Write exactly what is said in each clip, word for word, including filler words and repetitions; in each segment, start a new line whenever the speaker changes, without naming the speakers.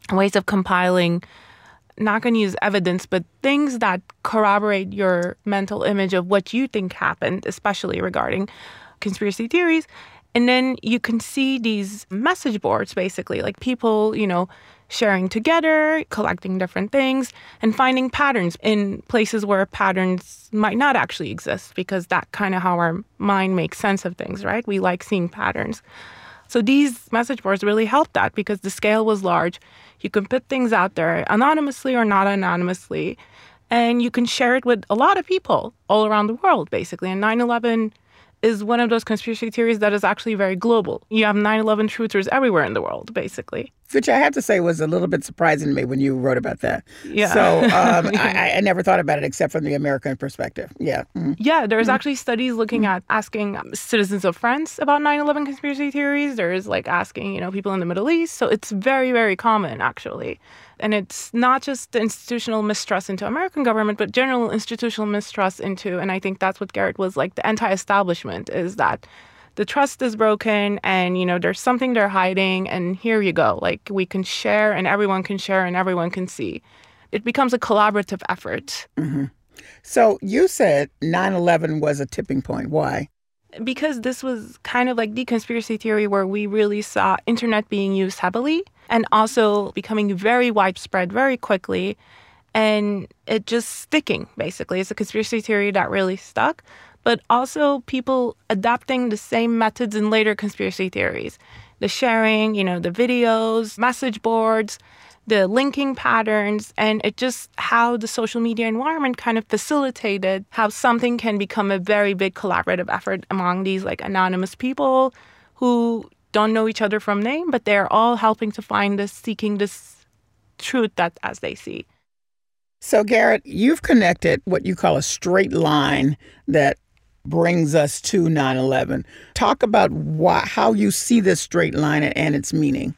ways of compiling, not going to use evidence, but things that corroborate your mental image of what you think happened, especially regarding conspiracy theories. And then you can see these message boards, basically, like people, you know, sharing together, collecting different things, and finding patterns in places where patterns might not actually exist, because that's kind of how our mind makes sense of things, right? We like seeing patterns. So these message boards really helped that because the scale was large. You can put things out there anonymously or not anonymously, and you can share it with a lot of people all around the world, basically. And nine eleven is one of those conspiracy theories that is actually very global. You have nine eleven truthers everywhere in the world, basically.
Which I have to say was a little bit surprising to me when you wrote about that.
Yeah.
So um, I, I never thought about it except from the American perspective. Yeah. Mm-hmm.
Yeah, there's
mm-hmm.
actually studies looking at asking citizens of France about nine eleven conspiracy theories. There's like asking, you know, people in the Middle East. So it's very, very common, actually. And it's not just the institutional mistrust into American government, but general institutional mistrust into, and I think that's what Garrett was like, the anti-establishment, is that the trust is broken and, you know, there's something they're hiding and here you go. Like we can share and everyone can share and everyone can see. It becomes a collaborative effort.
Mm-hmm. So you said nine eleven was a tipping point. Why?
Because this was kind of like the conspiracy theory where we really saw internet being used heavily and also becoming very widespread very quickly. And it just sticking, basically. It's a conspiracy theory that really stuck. But also people adapting the same methods in later conspiracy theories. The sharing, you know, the videos, message boards, the linking patterns, and it just how the social media environment kind of facilitated how something can become a very big collaborative effort among these like anonymous people who don't know each other from name, but they're all helping to find this, seeking this truth that as they see.
So Garrett, you've connected what you call a straight line that brings us to nine eleven. Talk about why, how you see this straight line and its meaning.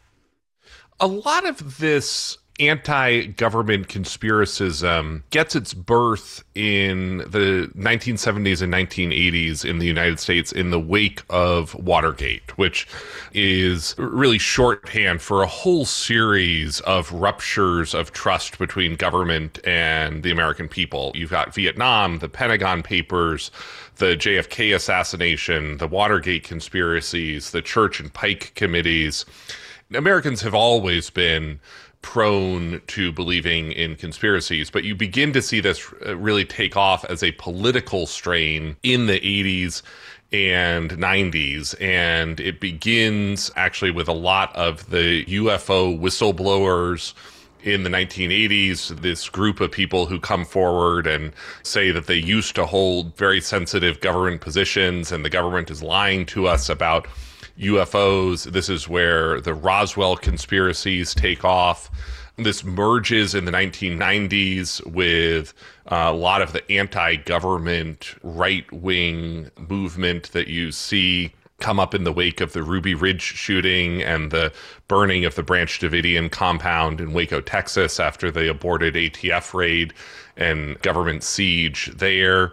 A lot of this anti-government conspiracism gets its birth in the nineteen seventies and nineteen eighties in the United States in the wake of Watergate, which is really shorthand for a whole series of ruptures of trust between government and the American people. You've got Vietnam, the Pentagon Papers, the J F K assassination, the Watergate conspiracies, the Church and Pike committees. Americans have always been prone to believing in conspiracies, but you begin to see this really take off as a political strain in the eighties and nineties. And it begins actually with a lot of the U F O whistleblowers in the nineteen eighties, this group of people who come forward and say that they used to hold very sensitive government positions and the government is lying to us about U F Os. This is where the Roswell conspiracies take off. This merges in the nineteen nineties with uh, a lot of the anti-government right-wing movement that you see come up in the wake of the Ruby Ridge shooting and the burning of the Branch Davidian compound in Waco, Texas after the aborted A T F raid and government siege there.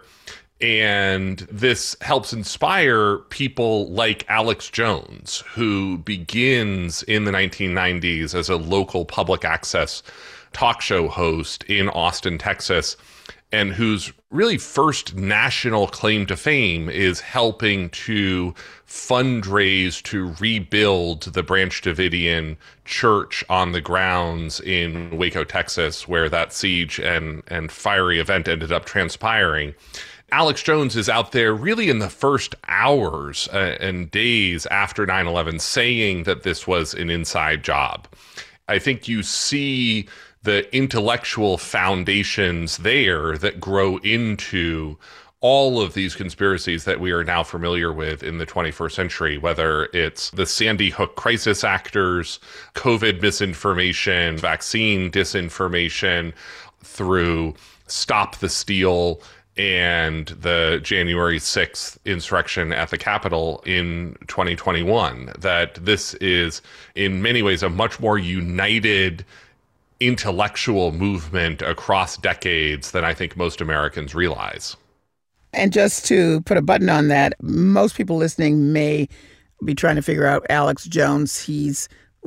And this helps inspire people like Alex Jones, who begins in the nineteen nineties as a local public access talk show host in Austin, Texas, and whose really first national claim to fame is helping to fundraise to rebuild the Branch Davidian church on the grounds in Waco, Texas, where that siege and, and fiery event ended up transpiring. Alex Jones is out there really in the first hours uh, and days after nine eleven saying that this was an inside job. I think you see the intellectual foundations there that grow into all of these conspiracies that we are now familiar with in the twenty-first century, whether it's the Sandy Hook crisis actors, COVID misinformation, vaccine disinformation, through Stop the Steal, and the January sixth insurrection at the Capitol in twenty twenty-one, that this is in many ways a much more united intellectual movement across decades than I think most Americans realize.
And just to put a button on that, most people listening may be trying to figure out Alex Jones. He's with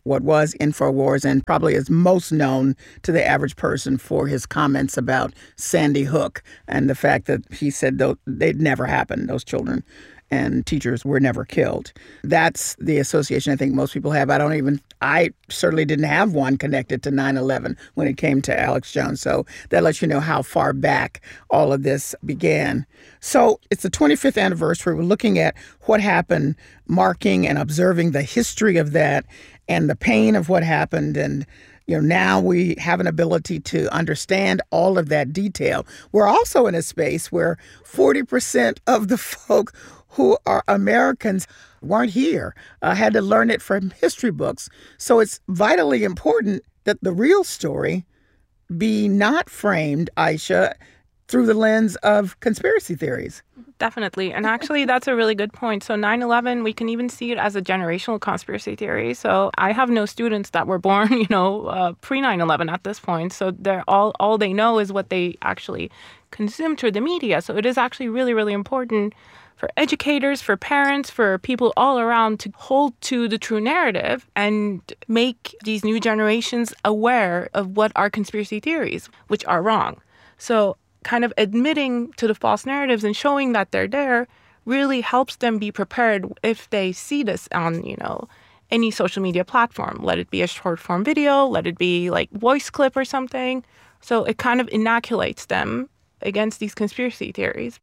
what was InfoWars, and probably is most known to the average person for his comments about Sandy Hook and the fact that he said they'd never happen, those children and teachers were never killed. That's the association I think most people have. I don't even, I certainly didn't have one connected to nine eleven when it came to Alex Jones. So that lets you know how far back all of this began. So it's the twenty-fifth anniversary. We're looking at what happened, marking and observing the history of that and the pain of what happened. And you know, now we have an ability to understand all of that detail. We're also in a space where forty percent of the folk who are Americans weren't here, uh, had to learn it from history books. So it's vitally important that the real story be not framed, Aisha, through the lens of conspiracy theories.
Definitely. And actually, that's a really good point. So nine eleven, we can even see it as a generational conspiracy theory. So I have no students that were born, you know, uh, pre nine eleven at this point. So they're all, all they know is what they actually consume through the media. So it is actually really, really important for educators, for parents, for people all around to hold to the true narrative and make these new generations aware of what are conspiracy theories, which are wrong. So kind of admitting to the false narratives and showing that they're there really helps them be prepared if they see this on, you know, any social media platform. Let it be a short form video, let it be like voice clip or something. So it kind of inoculates them against these conspiracy theories.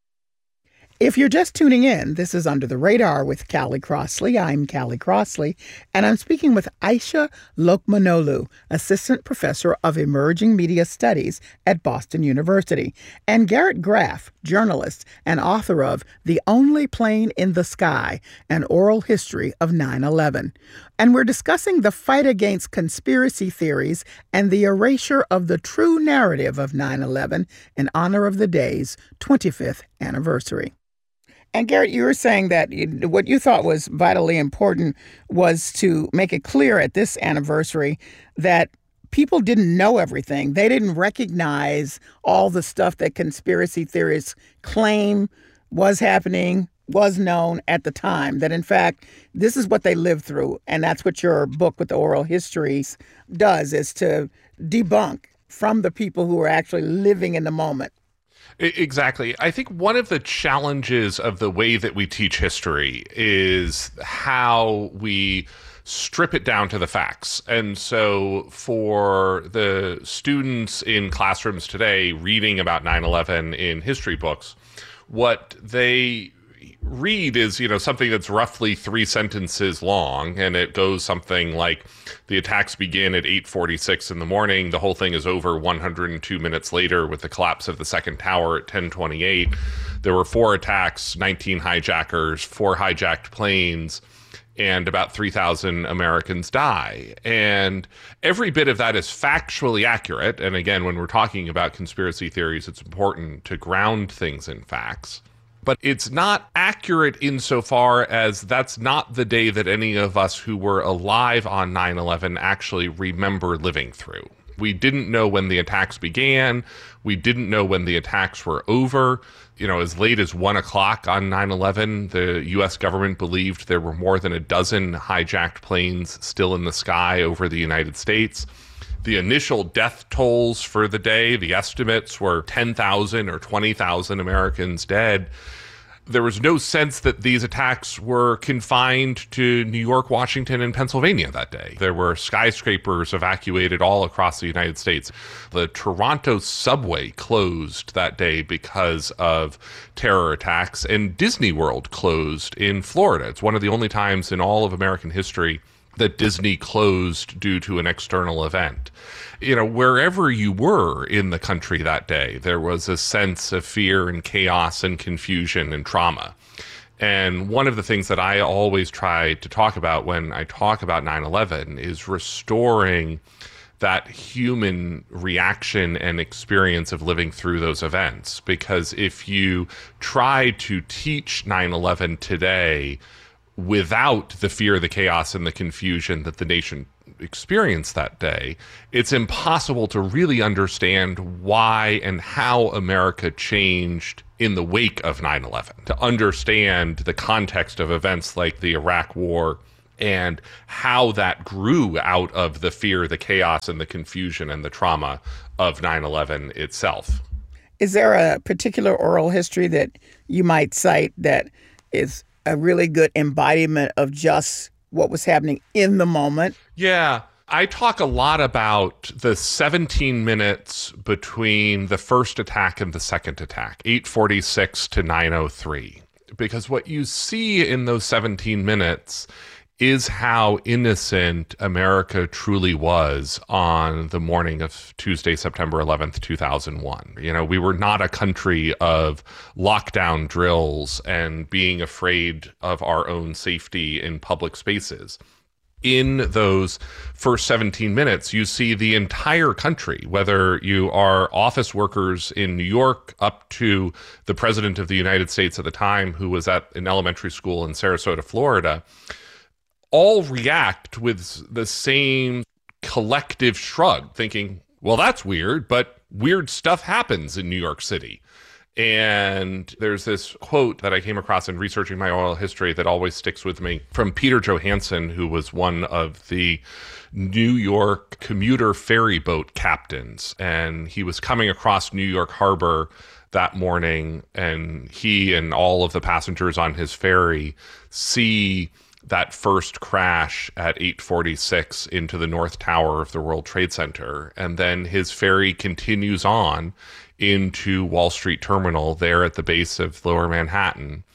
If you're just tuning in, this is Under the Radar with Callie Crossley. I'm Callie Crossley, and I'm speaking with Aisha Lokmanoglu, Assistant Professor of Emerging Media Studies at Boston University, and Garrett Graff, journalist and author of The Only Plane in the Sky, An Oral History of nine eleven. And we're discussing the fight against conspiracy theories and the erasure of the true narrative of nine eleven in honor of the day's twenty-fifth anniversary. And Garrett, you were saying that what you thought was vitally important was to make it clear at this anniversary that people didn't know everything. They didn't recognize all the stuff that conspiracy theorists claim was happening, was known at the time, that in fact, this is what they lived through. And that's what your book with the oral histories does, is to debunk from the people who are actually living in the moment.
Exactly. I think one of the challenges of the way that we teach history is how we strip it down to the facts. And so for the students in classrooms today reading about nine eleven in history books, what they read is, you know, something that's roughly three sentences long, and it goes something like, the attacks begin at eight forty-six in the morning. The whole thing is over one hundred two minutes later with the collapse of the second tower at ten twenty-eight. There were four attacks, nineteen hijackers, four hijacked planes, and about three thousand Americans die. And every bit of that is factually accurate. And again, when we're talking about conspiracy theories, it's important to ground things in facts. But it's not accurate insofar as that's not the day that any of us who were alive on nine eleven actually remember living through. We didn't know when the attacks began. We didn't know when the attacks were over. You know, as late as one o'clock on nine eleven, the U S government believed there were more than a dozen hijacked planes still in the sky over the United States. The initial death tolls for the day, the estimates were ten thousand or twenty thousand Americans dead. There was no sense that these attacks were confined to New York, Washington, and Pennsylvania that day. There were skyscrapers evacuated all across the United States. The Toronto subway closed that day because of terror attacks, and Disney World closed in Florida. It's one of the only times in all of American history that Disney closed due to an external event. You know, wherever you were in the country that day, there was a sense of fear and chaos and confusion and trauma. And one of the things that I always try to talk about when I talk about nine eleven is restoring that human reaction and experience of living through those events. Because if you try to teach nine eleven today without the fear, the chaos, and the confusion that the nation experienced that day, it's impossible to really understand why and how America changed in the wake of nine eleven, to understand the context of events like the Iraq War and how that grew out of the fear, the chaos, and the confusion and the trauma of nine eleven itself.
Is there a particular oral history that you might cite that is a really good embodiment of just what was happening in the moment?
Yeah. I talk a lot about the seventeen minutes between the first attack and the second attack, eight forty-six to nine oh three, because what you see in those seventeen minutes is how innocent America truly was on the morning of Tuesday, September eleventh, two thousand one. You know, we were not a country of lockdown drills and being afraid of our own safety in public spaces. In those first seventeen minutes, you see the entire country, whether you are office workers in New York up to the president of the United States at the time, who was at an elementary school in Sarasota, Florida, all react with the same collective shrug, thinking, well, that's weird, but weird stuff happens in New York City. And there's this quote that I came across in researching my oral history that always sticks with me from Peter Johansson, who was one of the New York commuter ferry boat captains. And he was coming across New York Harbor that morning, and he and all of the passengers on his ferry see that first crash at eight forty-six into the North Tower of the World Trade Center. And then his ferry continues on into Wall Street Terminal there at the base of Lower Manhattan.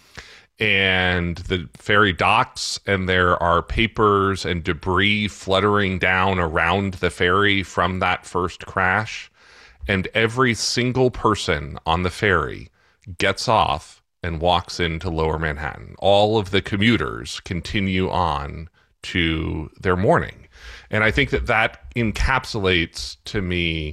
And the ferry docks, and there are papers and debris fluttering down around the ferry from that first crash. And every single person on the ferry gets off and walks into Lower Manhattan. All of the commuters continue on to their morning. And I think that that encapsulates to me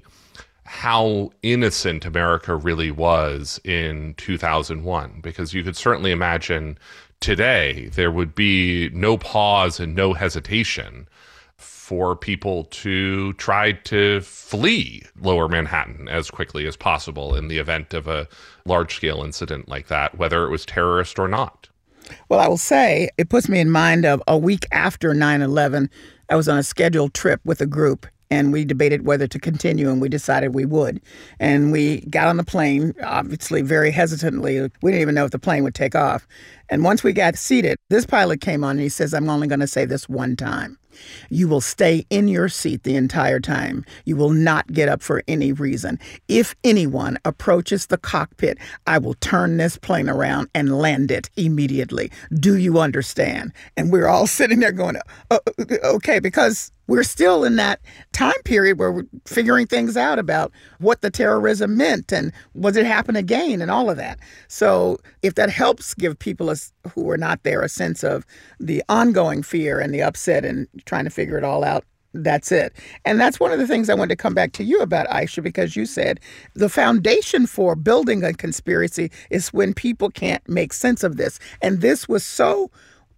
how innocent America really was in two thousand one, because you could certainly imagine today there would be no pause and no hesitation for people to try to flee Lower Manhattan as quickly as possible in the event of a large-scale incident like that, whether it was terrorist or not.
Well, I will say it puts me in mind of a week after nine eleven, I was on a scheduled trip with a group, and we debated whether to continue, and we decided we would. And we got on the plane, obviously very hesitantly. We didn't even know if the plane would take off. And once we got seated, this pilot came on and he says, I'm only going to say this one time. You will stay in your seat the entire time. You will not get up for any reason. If anyone approaches the cockpit, I will turn this plane around and land it immediately. Do you understand? And we're all sitting there going, oh, okay, because we're still in that time period where we're figuring things out about what the terrorism meant and was it happen again and all of that. So if that helps give people a, who are not there a sense of the ongoing fear and the upset and trying to figure it all out, that's it. And that's one of the things I wanted to come back to you about, Aisha, because you said the foundation for building a conspiracy is when people can't make sense of this. And this was so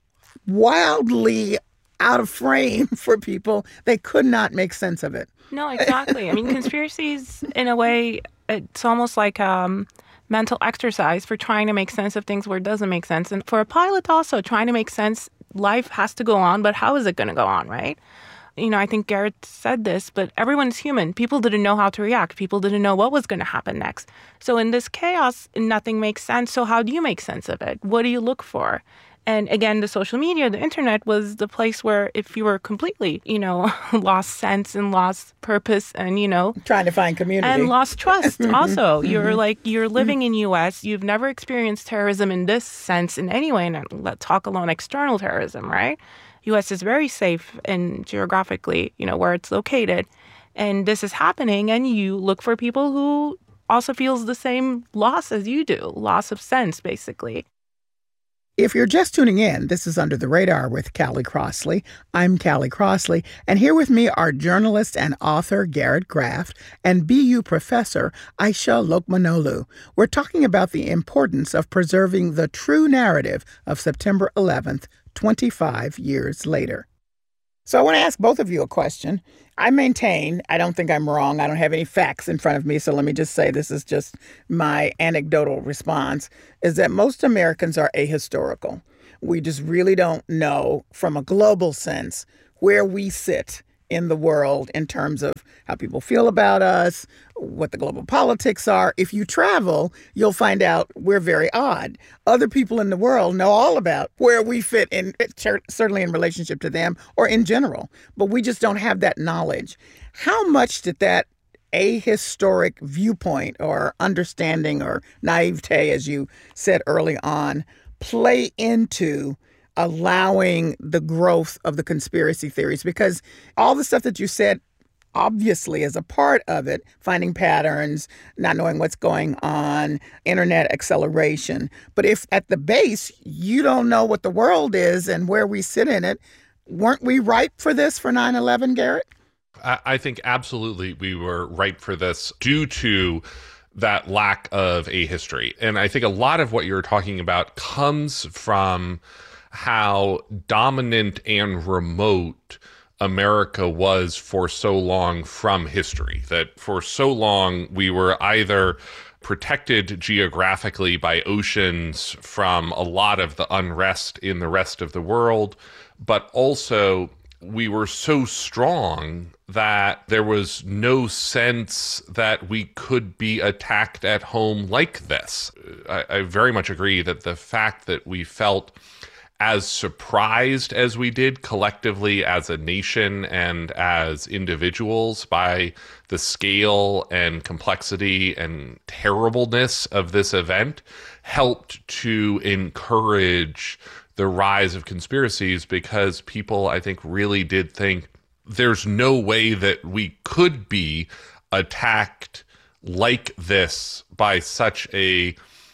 wildly out of frame for people, they could not make sense of it.
No, exactly. I mean, conspiracies, in a way, it's almost like um, mental exercise for trying to make sense of things where it doesn't make sense. And for a pilot also, trying to make sense, life has to go on, but how is it going to go on, right? You know, I think Garrett said this, but everyone's human. People didn't know how to react. People didn't know what was going to happen next. So in this chaos, nothing makes sense. So how do you make sense of it? What do you look for? And again, the social media, the internet was the place where if you were completely, you know, lost sense and lost purpose and, you know.
Trying to find community.
And lost trust also. You're like, you're living in U S. You've never experienced terrorism in this sense in any way. And let's talk alone external terrorism, right? U S is very safe and geographically, you know, where it's located. And this is happening. And you look for people who also feels the same loss as you do, loss of sense, basically.
If you're just tuning in, this is Under the Radar with Callie Crossley. I'm Callie Crossley, and here with me are journalist and author Garrett Graft and B U professor Aisha Lokmanoglu. We're talking about the importance of preserving the true narrative of September eleventh, twenty-five years later. So I want to ask both of you a question. I maintain, I don't think I'm wrong. I don't have any facts in front of me, so let me just say this is just my anecdotal response, is that most Americans are ahistorical. We just really don't know from a global sense where we sit in the world in terms of how people feel about us, what the global politics are. If you travel, you'll find out we're very odd. Other people in the world know all about where we fit in, certainly in relationship to them or in general, but we just don't have that knowledge. How much did that ahistoric viewpoint or understanding or naivete, as you said early on, play into allowing the growth of the conspiracy theories? Because all the stuff that you said obviously is a part of it, finding patterns, not knowing what's going on, internet acceleration. But if at the base you don't know what the world is and where we sit in it, weren't we ripe for this for nine eleven, Garrett?
I think absolutely we were ripe for this due to that lack of a history. And I think a lot of what you're talking about comes from how dominant and remote America was for so long from history, that for so long we were either protected geographically by oceans from a lot of the unrest in the rest of the world, but also we were so strong that there was no sense that we could be attacked at home like this. I, I very much agree that the fact that we felt as surprised as we did collectively as a nation and as individuals by the scale and complexity and terribleness of this event helped to encourage the rise of conspiracies, because people, I think, really did think there's no way that we could be attacked like this by such a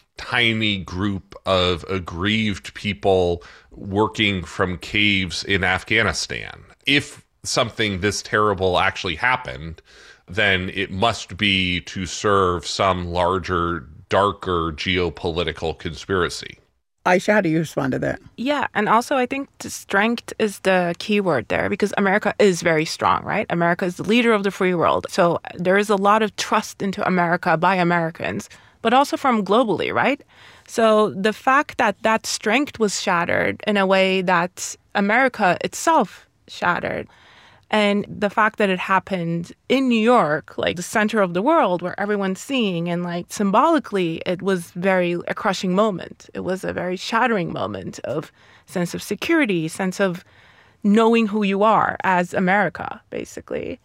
tiny group of aggrieved people working from caves in Afghanistan. If something this terrible actually happened, then it must be to serve some larger, darker geopolitical conspiracy.
Aisha, how do you respond to that?
Yeah, and also I think the strength is the key word there, because America is very strong, right? America is the leader of the free world. So there is a lot of trust into America by Americans, but also from globally, right? So the fact that that strength was shattered in a way that America itself shattered, and the fact that it happened in New York, like the center of the world where everyone's seeing, and like symbolically, it was very a crushing moment. It was a very shattering moment of sense of security, sense of knowing who you are as America, basically.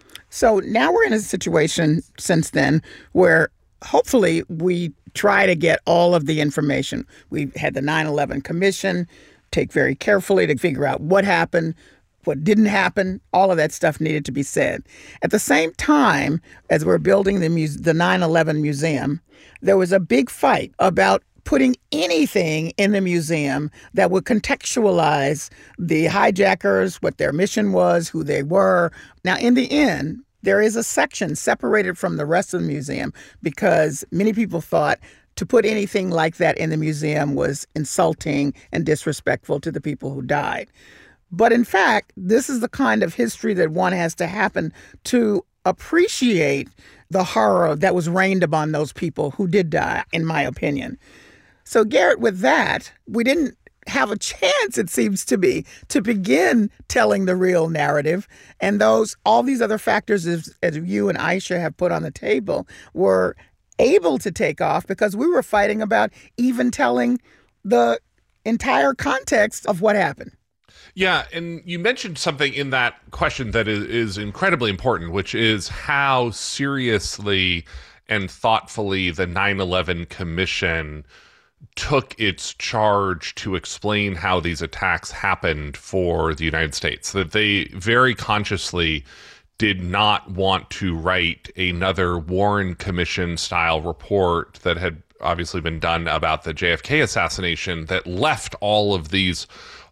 So now we're in a situation since then where hopefully we try to get all of the information. We had the nine eleven Commission take very carefully to figure out what happened, what didn't happen. All of that stuff needed to be said. At the same time, as we're building the muse- the nine eleven museum, there was a big fight about putting anything in the museum that would contextualize the hijackers, what their mission was, who they were. Now, in the end, there is a section separated from the rest of the museum because many people thought to put anything like that in the museum was insulting and disrespectful to the people who died. But in fact, this is the kind of history that one has to happen to appreciate the horror that was rained upon those people who did die, in my opinion. So, Garrett, with that, we didn't have a chance, it seems to be, to begin telling the real narrative. And those, all these other factors, as, as you and Aisha have put on the table, were able to take off because we were fighting about even telling the entire context of what happened.
Yeah, and you mentioned something in that question that is, is incredibly important, which is how seriously and thoughtfully the nine eleven Commission took its charge to explain how these attacks happened for the United States. That they very consciously did not want to write another Warren Commission-style report that had obviously been done about the J F K assassination that left all of these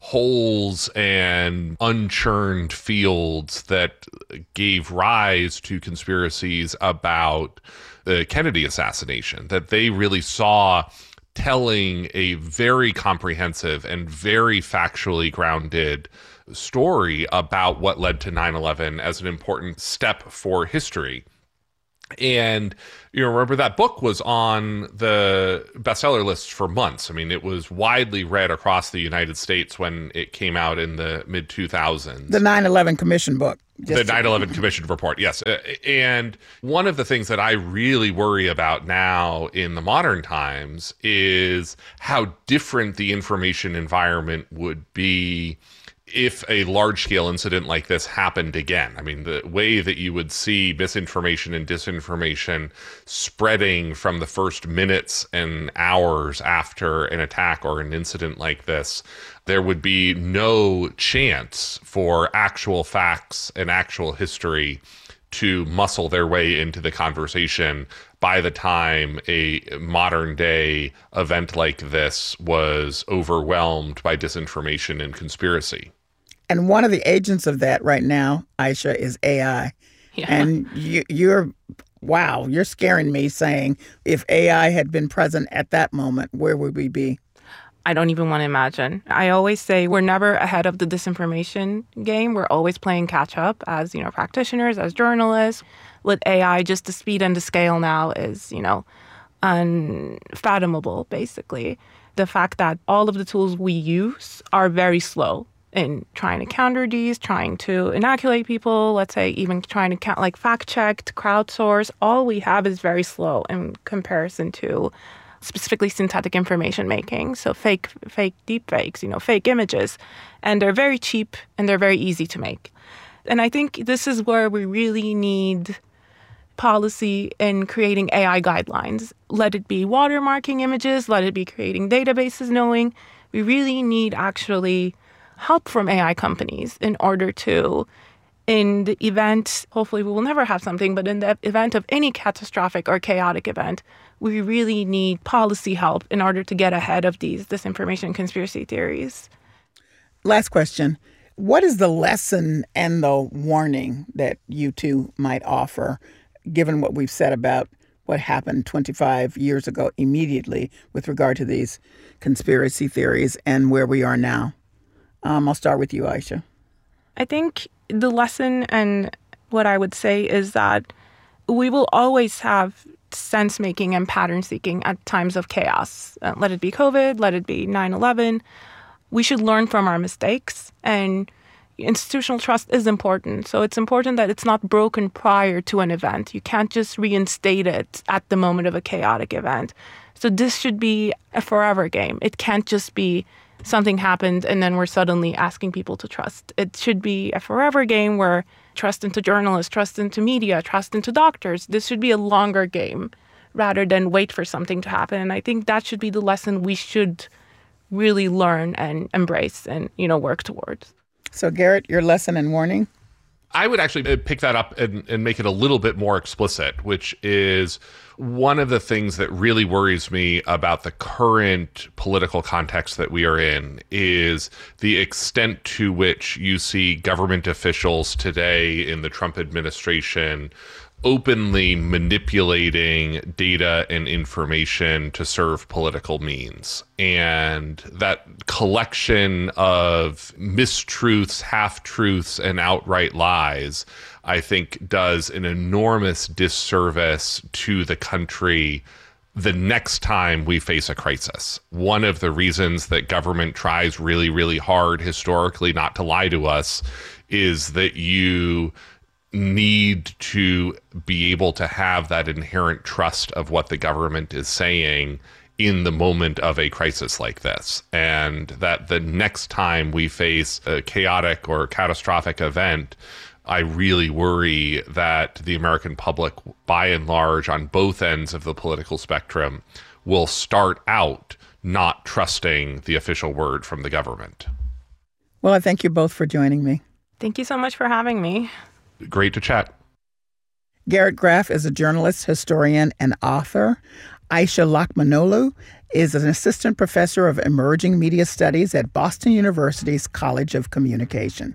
holes and unchurned fields that gave rise to conspiracies about the Kennedy assassination, that they really saw telling a very comprehensive and very factually grounded story about what led to nine eleven as an important step for history. And you know, remember that book was on the bestseller list for months. I mean, it was widely read across the United States when it came out in the mid two thousands.
The nine eleven Commission book.
The nine eleven Commission report, yes. And one of the things that I really worry about now in the modern times is how different the information environment would be if a large-scale incident like this happened again. I mean, the way that you would see misinformation and disinformation spreading from the first minutes and hours after an attack or an incident like this, there would be no chance for actual facts and actual history to muscle their way into the conversation by the time a modern day event like this was overwhelmed by disinformation and conspiracy.
And one of the agents of that right now, Aisha, is A I.
Yeah.
And you, you're, wow, you're scaring me saying if A I had been present at that moment, where would we be?
I don't even want to imagine. I always say we're never ahead of the disinformation game. We're always playing catch up as, you know, practitioners, as journalists. With A I, just the speed and the scale now is, you know, unfathomable, basically. The fact that all of the tools we use are very slow in trying to counter these, trying to inoculate people, let's say even trying to count, like fact check, to crowdsource. All we have is very slow in comparison to specifically synthetic information making. So fake, fake deep fakes, you know, fake images. And they're very cheap and they're very easy to make. And I think this is where we really need policy in creating A I guidelines. Let it be watermarking images, let it be creating databases knowing. We really need actually help from A I companies in order to, in the event, hopefully we will never have something, but in the event of any catastrophic or chaotic event, we really need policy help in order to get ahead of these disinformation conspiracy theories.
Last question. What is the lesson and the warning that you two might offer, given what we've said about what happened twenty-five years ago immediately with regard to these conspiracy theories and where we are now? Um, I'll start with you, Aisha.
I think the lesson and what I would say is that we will always have sense-making and pattern-seeking at times of chaos. Uh, let it be COVID, let it be nine eleven. We should learn from our mistakes, and institutional trust is important. So it's important that it's not broken prior to an event. You can't just reinstate it at the moment of a chaotic event. So this should be a forever game. It can't just be something happened and then we're suddenly asking people to trust. It should be a forever game where trust into journalists, trust into media, trust into doctors. This should be a longer game rather than wait for something to happen. And I think that should be the lesson we should really learn and embrace and, you know, work towards.
So, Garrett, your lesson and warning?
I would actually pick that up and, and make it a little bit more explicit, which is one of the things that really worries me about the current political context that we are in is the extent to which you see government officials today in the Trump administration openly manipulating data and information to serve political means. And that collection of mistruths, half-truths, and outright lies, I think, does an enormous disservice to the country the next time we face a crisis. One of the reasons that government tries really, really hard historically not to lie to us is that you need to be able to have that inherent trust of what the government is saying in the moment of a crisis like this. And that the next time we face a chaotic or catastrophic event, I really worry that the American public, by and large, on both ends of the political spectrum, will start out not trusting the official word from the government.
Well, I thank you both for joining me.
Thank you so much for having me.
Great to chat.
Garrett Graff is a journalist, historian, and author. Aisha Lockmanoglu is an assistant professor of emerging media studies at Boston University's College of Communication.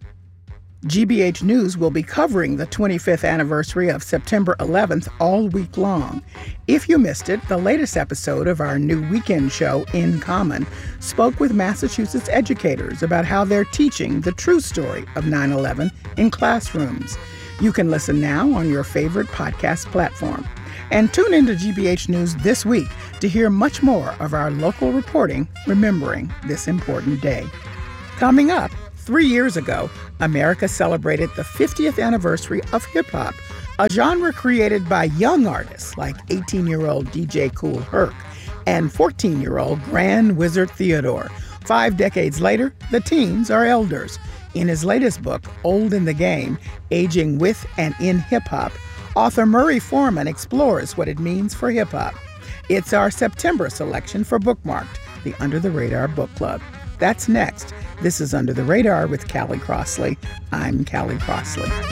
G B H News will be covering the twenty-fifth anniversary of September eleventh all week long. If you missed it, the latest episode of our new weekend show, In Common, spoke with Massachusetts educators about how they're teaching the true story of nine eleven in classrooms. You can listen now on your favorite podcast platform. And tune into G B H News this week to hear much more of our local reporting remembering this important day. Coming up, three years ago, America celebrated the fiftieth anniversary of hip-hop, a genre created by young artists like eighteen-year-old D J Kool Herc and fourteen-year-old Grand Wizard Theodore. Five decades later, the teens are elders. In his latest book, Old in the Game, Aging with and in Hip-Hop, author Murray Foreman explores what it means for hip-hop. It's our September selection for Bookmarked, the Under the Radar Book Club. That's next. This is Under the Radar with Callie Crossley. I'm Callie Crossley.